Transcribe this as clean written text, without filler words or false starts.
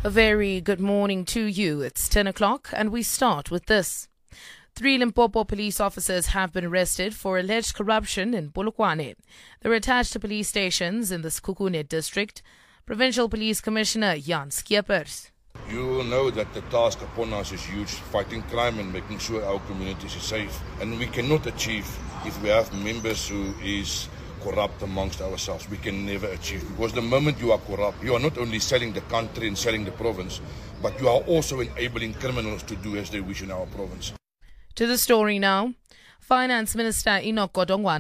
A very good morning to you. It's 10 o'clock and we start with this. 3 Limpopo police officers have been arrested for alleged corruption in Polokwane. They're attached to police stations in the Sekhukhune district. Provincial Police Commissioner Jan Skeepers. You will know that the task upon us is huge, fighting crime and making sure our communities are safe. And we cannot achieve if we have members who is corrupt amongst ourselves. We can never achieve, because the moment you are corrupt, you are not only selling the country and selling the province, but you are also enabling criminals to do as they wish in our province. To the story now. Finance Minister Enoch Godongwana